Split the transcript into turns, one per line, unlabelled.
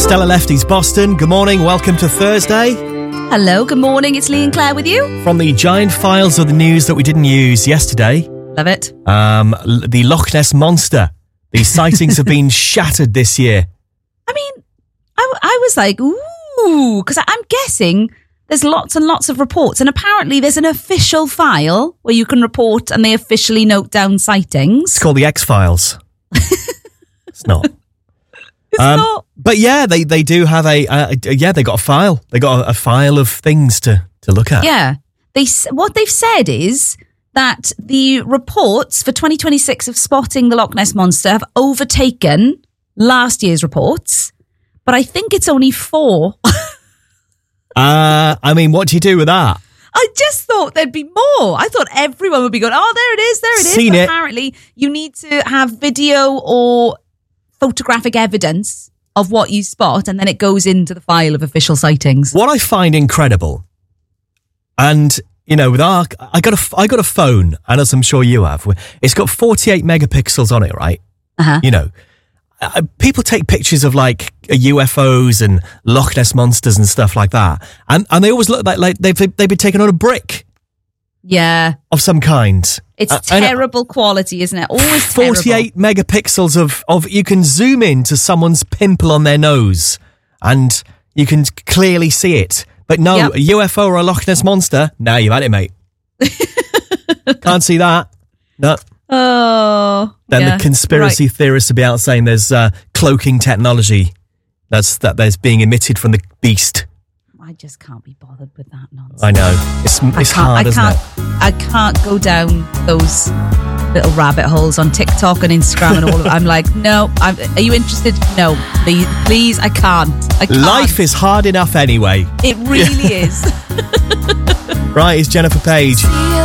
Stella Lefty's Boston. Good morning. Welcome to Thursday.
Hello, good morning. It's Lee and Claire with you.
From the giant files of the news that we didn't use yesterday.
Love it.
The Loch Ness Monster. These sightings have been shattered this year.
I mean, I was like, ooh, because I'm guessing there's lots and lots of reports. And apparently there's an official file where you can report and they officially note down sightings.
It's called the X-Files. It's not.
It's not.
But yeah, they do have they got a file. They got a file of things to look at.
Yeah. What they've said is that the reports for 2026 of spotting the Loch Ness Monster have overtaken last year's reports, but I think it's only 4.
I mean, what do you do with that?
I just thought there'd be more. I thought everyone would be going, oh, there it is.
Seen
but
it.
Apparently, you need to have video or photographic evidence of what you spot, and then it goes into the file of official sightings.
What I find incredible, and you know, with I got a phone, and as I'm sure you have, it's got 48 megapixels on it, right?
Uh-huh.
You know, people take pictures of like UFOs and Loch Ness monsters and stuff like that, and they always look like they've been taken on a brick.
Yeah.
Of some kind.
It's terrible quality, isn't it? Always
48
terrible.
megapixels of you can zoom in to someone's pimple on their nose and you can clearly see it. But no,
Yep.
a UFO or a Loch Ness Monster, no, you've had it, mate. Can't see that. No.
Oh.
Then
yeah.
the conspiracy theorists will be out saying there's cloaking technology that's being emitted from the beast.
I just can't be bothered with that nonsense.
I know. It's hard, isn't it?
I can't go down those little rabbit holes on TikTok and Instagram and all of it. I'm like, no. Are you interested? No. Please, I can't.
Life is hard enough anyway.
It really is.
Right, it's Jennifer Page.